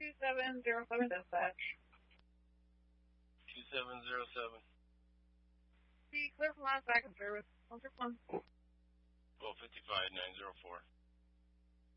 2707 dispatch. 2707. Be clear from last back in service. 161. 1255-904.